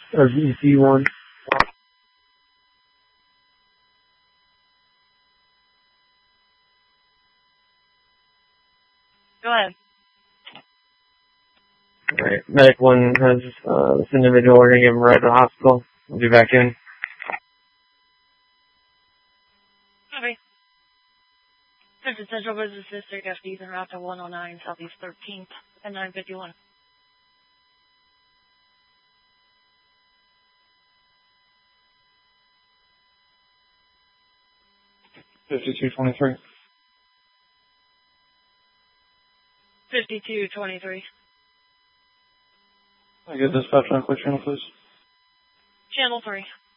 of EC1. Go ahead. Alright, Medic 1 has this individual. We're going to give him a ride to the hospital. We'll be back in. Copy. Central Central Business District, FD's en route to 109 Southeast 13th and 951. 5223. 5223. I get dispatch on quick channel, please. Channel 3.